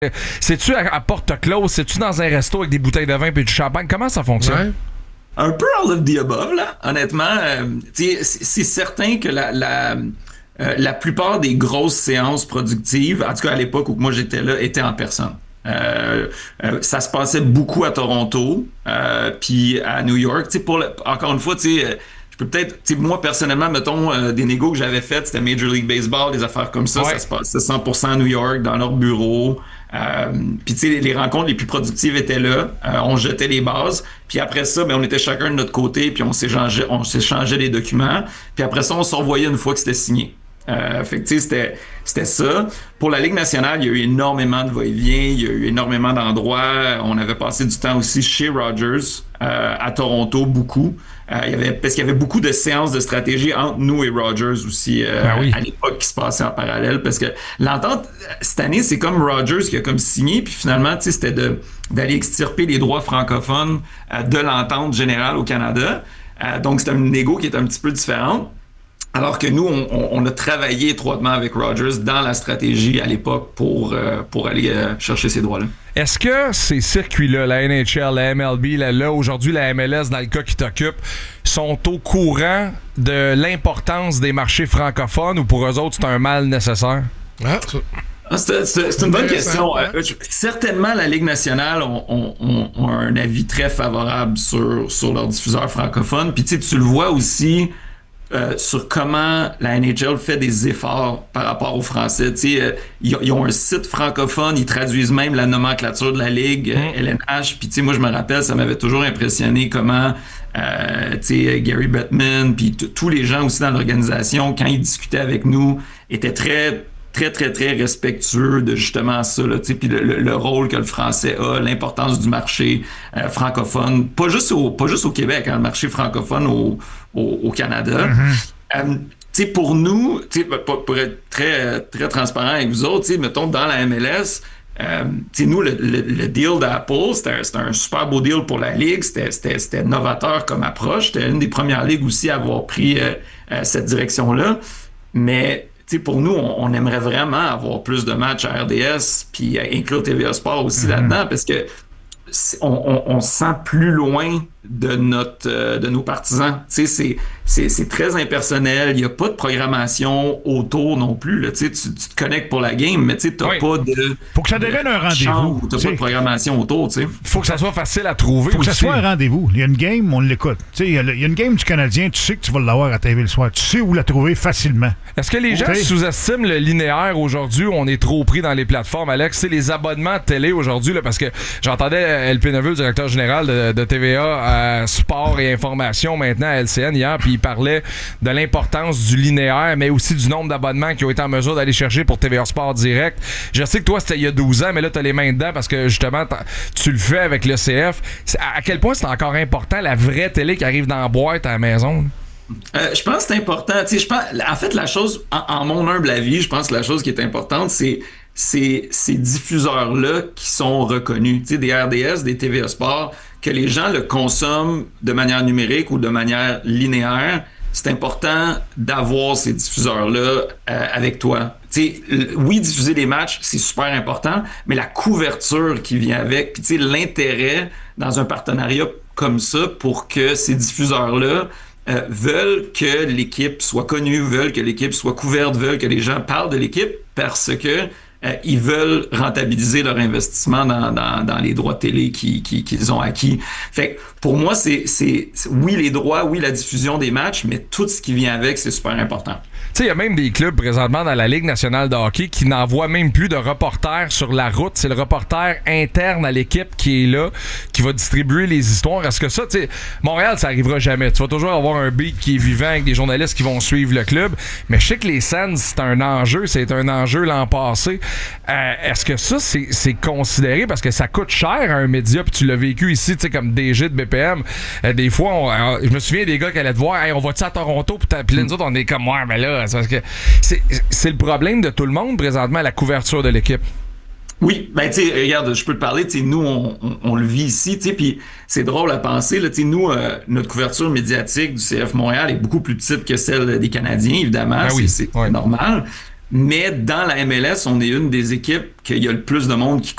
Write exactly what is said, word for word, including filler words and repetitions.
C'est-tu à, à porte close? C'est-tu dans un resto avec des bouteilles de vin et du champagne? Comment ça fonctionne? Ouais. Un peu all of the above, là. Honnêtement, euh, c'est, c'est certain que la, la, euh, la plupart des grosses séances productives, en tout cas à l'époque où moi j'étais là, étaient en personne. Euh, euh, ça se passait beaucoup à Toronto, euh, puis à New York. Tu sais, pour le, encore une fois, tu sais, je peux peut-être, tu sais, moi personnellement, mettons, euh, des négos que j'avais faites, c'était Major League Baseball, des affaires comme ça, ouais. ça se passait cent pour cent à New York, dans leur bureau. Euh, puis tu sais, les, les rencontres les plus productives étaient là, euh, on jetait les bases, puis après ça, ben on était chacun de notre côté, puis on s'échangeait, on s'échangeait les documents, puis après ça, on se revoyait une fois que c'était signé. Euh, fait que tu sais, c'était, c'était ça. Pour la Ligue nationale, il y a eu énormément de va-et-vient, il y a eu énormément d'endroits. On avait passé du temps aussi chez Rogers, euh, à Toronto, beaucoup. Euh, il y avait, parce qu'il y avait beaucoup de séances de stratégie entre nous et Rogers aussi, euh, ben oui. à l'époque, qui se passaient en parallèle. Parce que l'entente, cette année, c'est comme Rogers qui a comme signé, puis finalement, tu sais, c'était de, d'aller extirper les droits francophones euh, de l'entente générale au Canada. Euh, donc, c'était une négo qui est un petit peu différente. Alors que nous, on, on a travaillé étroitement avec Rogers dans la stratégie à l'époque pour, euh, pour aller euh, chercher ces droits-là. Est-ce que ces circuits-là, la N H L, la M L B, là, là aujourd'hui la M L S, dans le cas qui t'occupe, sont au courant de l'importance des marchés francophones ou pour eux autres, c'est un mal nécessaire? Ah, ça... Ah, c'est, c'est, c'est une bonne question. Euh, certainement, la Ligue nationale ont on, on, on un avis très favorable sur, sur leurs diffuseurs francophones. Puis tu sais, tu le vois aussi... Euh, sur comment la N H L fait des efforts par rapport aux Français. Tu sais, euh, ils, ils ont un site francophone, ils traduisent même la nomenclature de la Ligue, mm. L N H. Puis tu sais, moi, je me rappelle, ça m'avait toujours impressionné comment, euh, tu sais, Gary Bettman, puis t- tous les gens aussi dans l'organisation, quand ils discutaient avec nous, étaient très... très, très, très respectueux de justement ça, là, tu sais, puis le, le, le rôle que le français a, l'importance du marché euh, francophone, pas juste au, pas juste au Québec, hein, le marché francophone au, au, au Canada. Mm-hmm. Euh, tu sais, pour nous, tu sais, pour, pour être très, très transparent avec vous autres, tu sais, mettons, dans la M L S, euh, tu sais, nous, le, le, le deal d'Apple, c'était, c'était un super beau deal pour la Ligue, c'était, c'était, c'était novateur comme approche, c'était une des premières ligues aussi à avoir pris euh, euh, cette direction-là, mais T'sais, pour nous, on, on aimerait vraiment avoir plus de matchs à R D S, puis inclure T V A Sport aussi mm-hmm. là-dedans, parce que on, on, on se sent plus loin de notre euh, de nos partisans. C'est, c'est, c'est très impersonnel, il n'y a pas de programmation autour non plus. Là. Tu, tu te connectes pour la game, mais tu n'as oui. pas de... Faut que ça devienne un rendez-vous. Tu n'as pas de programmation autour. Il faut que ça soit facile à trouver. Faut que aussi. ça soit un rendez-vous. Il y a une game, on l'écoute. Il y, y a une game du Canadien, tu sais que tu vas l'avoir à T V le soir. Tu sais où la trouver facilement. Est-ce que les okay. gens sous-estiment le linéaire aujourd'hui? On est trop pris dans les plateformes, Alex. C'est les abonnements de télé aujourd'hui, là, parce que j'entendais L P Neveu, le directeur général de, de T V A, à Sport et Information, maintenant à L C N hier, puis il parlait de l'importance du linéaire, mais aussi du nombre d'abonnements qui ont été en mesure d'aller chercher pour T V A Sport Direct. Je sais que toi, c'était il y a douze ans, mais là, tu as les mains dedans parce que justement, tu le fais avec l'E C F. À quel point c'est encore important, la vraie télé qui arrive dans la boîte à la maison? Euh, je pense que c'est important. Tu sais, je pense, en fait, la chose, en, en mon humble avis, je pense que la chose qui est importante, c'est c'est ces diffuseurs-là qui sont reconnus. Tu sais, des R D S, des T V A Sport, que les gens le consomment de manière numérique ou de manière linéaire. C'est important d'avoir ces diffuseurs-là euh, avec toi. Tu sais, oui, diffuser des matchs, c'est super important, mais la couverture qui vient avec, puis tu sais, l'intérêt dans un partenariat comme ça pour que ces diffuseurs-là Euh, veulent que l'équipe soit connue, veulent que l'équipe soit couverte, veulent que les gens parlent de l'équipe parce que euh, ils veulent rentabiliser leur investissement dans, dans, dans les droits de télé qu'ils, qu'ils, qu'ils ont acquis. Fait que pour moi, c'est, c'est, c'est oui les droits, oui la diffusion des matchs, mais tout ce qui vient avec, c'est super important. Tu sais, il y a même des clubs présentement dans la Ligue nationale de hockey qui n'envoient même plus de reporters sur la route. C'est le reporter interne à l'équipe qui est là, qui va distribuer les histoires. Est-ce que ça, tu sais, Montréal, ça arrivera jamais. Tu vas toujours avoir un beat qui est vivant avec des journalistes qui vont suivre le club. Mais je sais que les Sens, c'est un enjeu. C'est un enjeu l'an passé. Euh, est-ce que ça, c'est, c'est considéré? Parce que ça coûte cher à un média, puis tu l'as vécu ici, tu sais, comme D G de B P M. Euh, des fois, on, euh, je me souviens des gars qui allaient te voir, hey, on va-tu à Toronto? Puis là, nous autres, on est comme, ouais, mais là, c'est parce que c'est, c'est le problème de tout le monde présentement, la couverture de l'équipe. Oui, ben tu sais, regarde, je peux te parler, tu sais, nous, on, on, on le vit ici, tu sais, puis c'est drôle à penser, là, tu sais, nous, euh, notre couverture médiatique du C F Montréal est beaucoup plus petite que celle des Canadiens, évidemment, ben oui, c'est, c'est ouais. normal. Mais dans la M L S, on est une des équipes qu'il y a le plus de monde qui,